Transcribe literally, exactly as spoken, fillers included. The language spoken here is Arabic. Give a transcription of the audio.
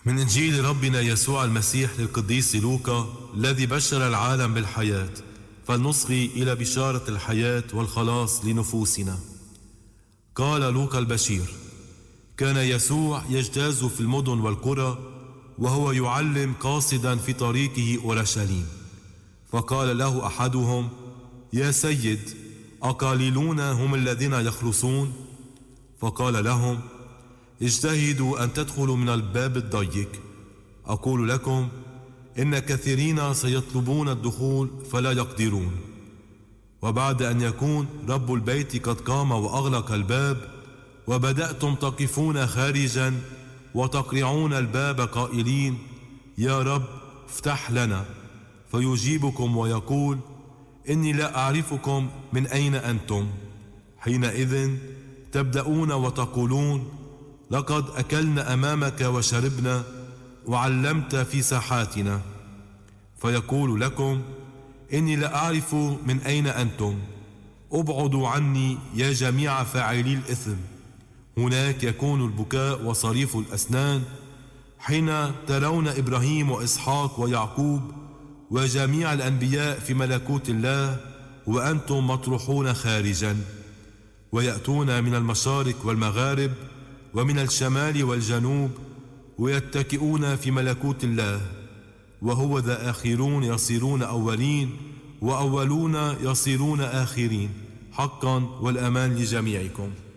من إنجيل ربنا يسوع المسيح للقديس لوقا الذي بشر العالم بالحياة، فلنصغي إلى بشارة الحياة والخلاص لنفوسنا. قال لوقا البشير: كان يسوع يجتاز في المدن والقرى وهو يعلم قاصدا في طريقه أورشليم، فقال له أحدهم: يا سيد، أقليلون هم الذين يخلصون؟ فقال لهم: اجتهدوا أن تدخلوا من الباب الضيق. أقول لكم إن كثيرين سيطلبون الدخول فلا يقدرون. وبعد أن يكون رب البيت قد قام وأغلق الباب، وبدأتم تقفون خارجا وتقرعون الباب قائلين: يا رب افتح لنا، فيجيبكم ويقول: إني لا أعرفكم، من أين أنتم؟ حينئذ تبدأون وتقولون: لقد أكلنا أمامك وشربنا وعلمت في ساحاتنا. فيقول لكم: إني لا أعرف من أين أنتم، ابعدوا عني يا جميع فاعلي الإثم. هناك يكون البكاء وصريف الأسنان حين ترون إبراهيم وإسحاق ويعقوب وجميع الأنبياء في ملكوت الله، وأنتم مطروحون خارجا. ويأتون من المشارق والمغارب ومن الشمال والجنوب ويتكئون في ملكوت الله. وهو ذا آخرون يصيرون أولين، وأولون يصيرون آخرين. حقا والأمان لجميعكم.